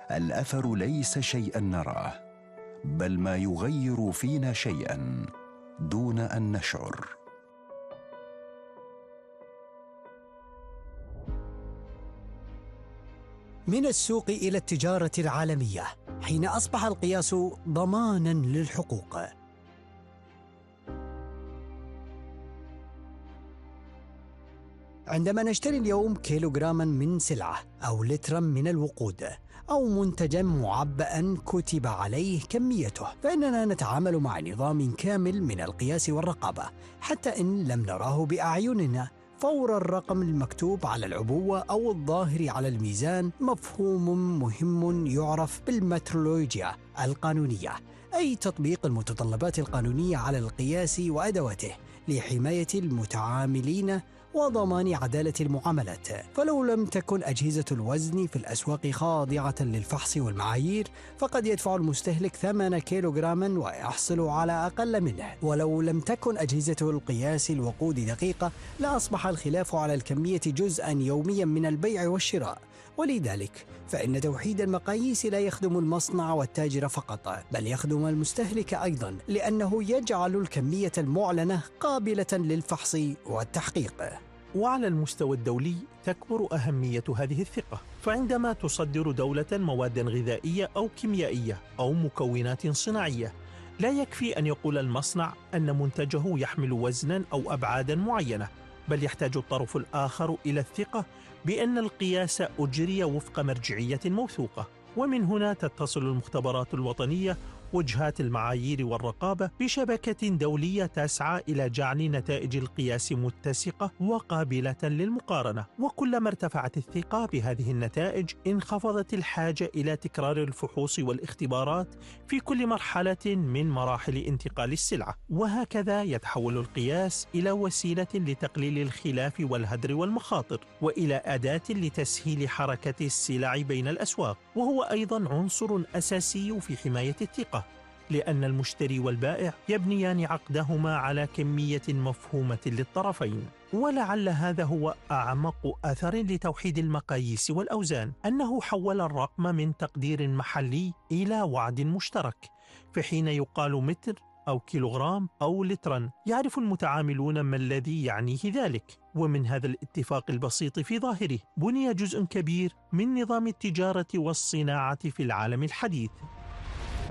الأثر ليس شيئا نراه، بل ما يغير فينا شيئا دون أن نشعر. من السوق إلى التجارة العالمية، حين أصبح القياس ضماناً للحقوق. عندما نشتري اليوم كيلوغراما من سلعة أو لترا من الوقود أو منتجا معبأ كتب عليه كميته، فإننا نتعامل مع نظام كامل من القياس والرقابة، حتى إن لم نراه بأعيننا. فور الرقم المكتوب على العبوة أو الظاهر على الميزان مفهوم مهم يعرف بالمترولوجيا القانونية، أي تطبيق المتطلبات القانونية على القياس وأدواته لحماية المتعاملين وضمان عدالة المعاملات. فلو لم تكن أجهزة الوزن في الأسواق خاضعة للفحص والمعايير، فقد يدفع المستهلك 8 كيلوغراما ويحصل على أقل منه. ولو لم تكن أجهزة القياس الوقود دقيقة، لأصبح الخلاف على الكمية جزءا يوميا من البيع والشراء. ولذلك فإن توحيد المقاييس لا يخدم المصنع والتاجر فقط، بل يخدم المستهلك أيضا، لأنه يجعل الكمية المعلنة قابلة للفحص والتحقيق. وعلى المستوى الدولي تكبر أهمية هذه الثقة، فعندما تصدر دولة مواد غذائية أو كيميائية أو مكونات صناعية، لا يكفي أن يقول المصنع أن منتجه يحمل وزنا أو أبعادا معينة، بل يحتاج الطرف الآخر إلى الثقة بأن القياس أجري وفق مرجعية موثوقة. ومن هنا تتصل المختبرات الوطنية وجهات المعايير والرقابة بشبكة دولية تسعى إلى جعل نتائج القياس متسقة وقابلة للمقارنة. وكلما ارتفعت الثقة بهذه النتائج، انخفضت الحاجة إلى تكرار الفحوص والاختبارات في كل مرحلة من مراحل انتقال السلعة. وهكذا يتحول القياس إلى وسيلة لتقليل الخلاف والهدر والمخاطر، وإلى أداة لتسهيل حركة السلع بين الأسواق، وهو أيضا عنصر أساسي في حماية الثقة، لأن المشتري والبائع يبنيان عقدهما على كمية مفهومة للطرفين. ولعل هذا هو أعمق أثر لتوحيد المقاييس والأوزان، أنه حول الرقم من تقدير محلي إلى وعد مشترك. فحين يقال متر أو كيلوغرام أو لترا، يعرف المتعاملون ما الذي يعنيه ذلك. ومن هذا الاتفاق البسيط في ظاهره بني جزء كبير من نظام التجارة والصناعة في العالم الحديث.